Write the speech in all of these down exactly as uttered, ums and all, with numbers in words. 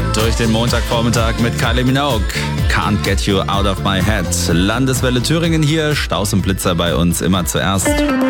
Durch den Montagvormittag mit Kylie Minogue. Can't get you out of my head. Landeswelle Thüringen hier. Staus und Blitzer bei uns immer zuerst.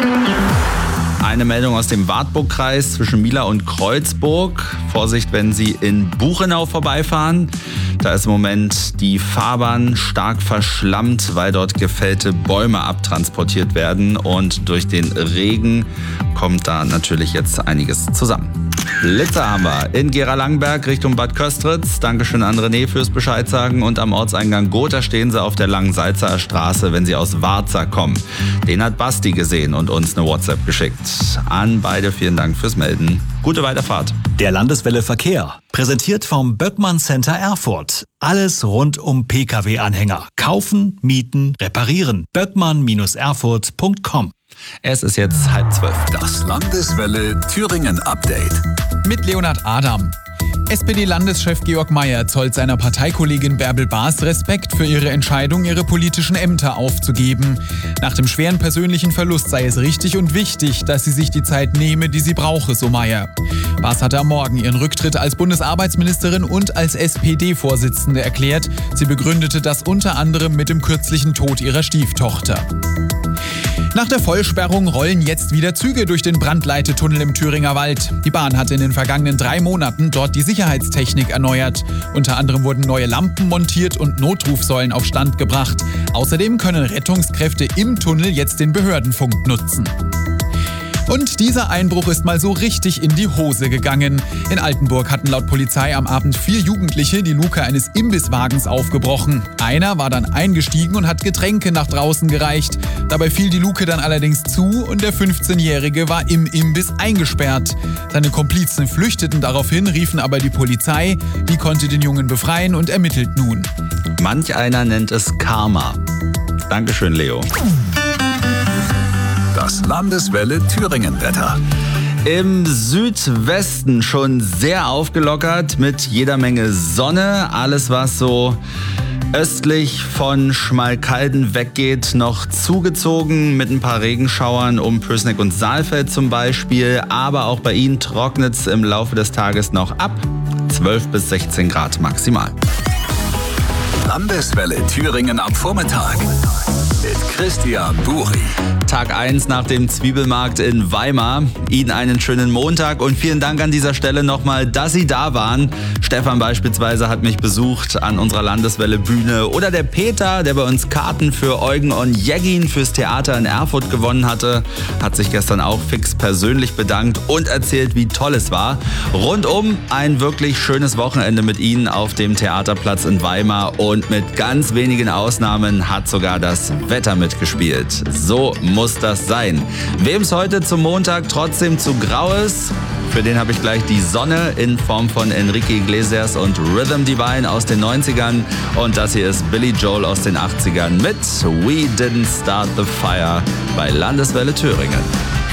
Eine Meldung aus dem Wartburgkreis zwischen Mila und Kreuzburg. Vorsicht, wenn Sie in Buchenau vorbeifahren. Da ist im Moment die Fahrbahn stark verschlammt, weil dort gefällte Bäume abtransportiert werden. Und durch den Regen kommt da natürlich jetzt einiges zusammen. Blitzer haben wir in Gera-Langenberg Richtung Bad Köstritz. Dankeschön an René fürs Bescheid sagen. Und am Ortseingang Gotha stehen sie auf der Langensalzer Straße, wenn sie aus Warza kommen. Den hat Basti gesehen und uns eine WhatsApp geschickt. An beide vielen Dank fürs Melden. Gute Weiterfahrt. Der Landeswelle Verkehr, präsentiert vom Böckmann Center Erfurt. Alles rund um P K W-Anhänger. Kaufen, mieten, reparieren. böckmann Erfurt punkt com. Es ist jetzt halb zwölf. Das Landeswelle Thüringen Update. Mit Leonhard Adam. S P D-Landeschef Georg Mayer zollt seiner Parteikollegin Bärbel Baas Respekt für ihre Entscheidung, ihre politischen Ämter aufzugeben. Nach dem schweren persönlichen Verlust sei es richtig und wichtig, dass sie sich die Zeit nehme, die sie brauche, so Mayer. Baas hatte am Morgen ihren Rücktritt als Bundesarbeitsministerin und als S P D-Vorsitzende erklärt. Sie begründete das unter anderem mit dem kürzlichen Tod ihrer Stieftochter. Nach der Vollsperrung rollen jetzt wieder Züge durch den Brandleitetunnel im Thüringer Wald. Die Bahn hatte in den vergangenen drei Monaten dort die Sicherheitstechnik erneuert. Unter anderem wurden neue Lampen montiert und Notrufsäulen auf Stand gebracht. Außerdem können Rettungskräfte im Tunnel jetzt den Behördenfunk nutzen. Und dieser Einbruch ist mal so richtig in die Hose gegangen. In Altenburg hatten laut Polizei am Abend vier Jugendliche die Luke eines Imbisswagens aufgebrochen. Einer war dann eingestiegen und hat Getränke nach draußen gereicht. Dabei fiel die Luke dann allerdings zu und der fünfzehnjährige war im Imbiss eingesperrt. Seine Komplizen flüchteten daraufhin, riefen aber die Polizei. Die konnte den Jungen befreien und ermittelt nun. Manch einer nennt es Karma. Dankeschön, Leo. Das Landeswelle Thüringen Wetter. Im Südwesten schon sehr aufgelockert mit jeder Menge Sonne. Alles, was so östlich von Schmalkalden weggeht, noch zugezogen mit ein paar Regenschauern um Pößneck und Saalfeld zum Beispiel. Aber auch bei Ihnen trocknet es im Laufe des Tages noch ab. zwölf bis sechzehn Grad maximal. Landeswelle Thüringen am Vormittag. Mit Christian Buri. Tag eins nach dem Zwiebelmarkt in Weimar. Ihnen einen schönen Montag und vielen Dank an dieser Stelle nochmal, dass Sie da waren. Stefan beispielsweise hat mich besucht an unserer Landeswelle Bühne. Oder der Peter, der bei uns Karten für Eugen Onegin fürs Theater in Erfurt gewonnen hatte, hat sich gestern auch fix persönlich bedankt und erzählt, wie toll es war. Rundum ein wirklich schönes Wochenende mit Ihnen auf dem Theaterplatz in Weimar und mit ganz wenigen Ausnahmen hat sogar das Wetter mitgespielt. So muss das sein. Wem es heute zum Montag trotzdem zu grau ist, für den habe ich gleich die Sonne in Form von Enrique Iglesias und Rhythm Divine aus den neunzigern. Und das hier ist Billy Joel aus den achtzigern mit We Didn't Start the Fire bei Landeswelle Thüringen.